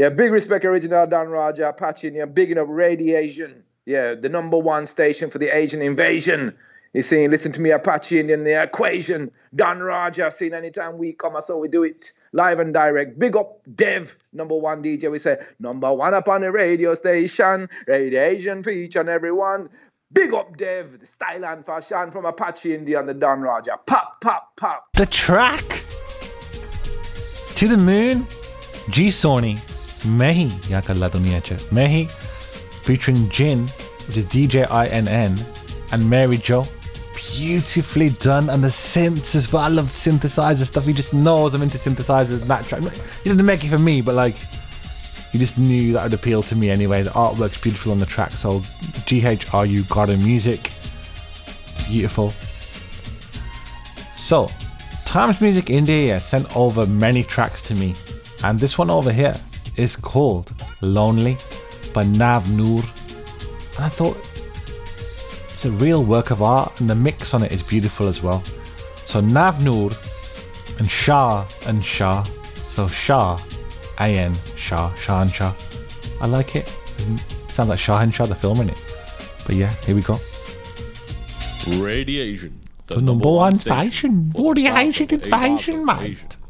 Yeah, big respect, original Don Raja, Apache, and yeah, bigging up Radiation. Yeah, the number one station for the Asian invasion. You see, listen to me, Apache Indian, the equation. Don Raja, seen anytime we come, so we do it live and direct. Big up Dev, number one DJ. We say, number one up on the radio station. Radiation for each and everyone. Big up Dev, the style and fashion from Apache Indian, the Don Raja. Pop, pop, pop. The track. To the Moon, G Sony, Mehi, Ya Kalla Duniya Cha, Mehi, featuring Jin, which is DJINN, and Mary Jo. Beautifully done, and the synths as well. I love synthesizer stuff. He just knows I'm into synthesizers and that track. He didn't make it for me, but like, you just knew that would appeal to me anyway. The artwork's beautiful on the track. So GHRU Garden Music, beautiful. So Times Music India sent over many tracks to me, and this one over here is called Lonely by Nav Noor, and I thought it's a real work of art, and the mix on it is beautiful as well. So Nav Noor and Shah, so Shah, A-N, Shah and Shah. I like it. Sounds like Shah and Shah, the film, innit? But yeah, here we go. Radiation, The number one station for the Asian invasion, mate.